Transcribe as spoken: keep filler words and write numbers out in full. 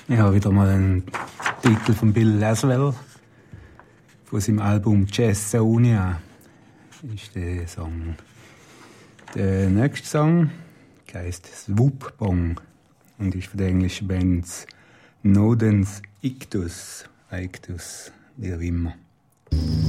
Ich habe wieder mal einen Titel von Bill Laswell von seinem Album Jazzonia. Ist der Song. Der nächste Song heisst Swoop Bong und ist von der englischen Band Nodens Ictus. Ictus, wie auch immer.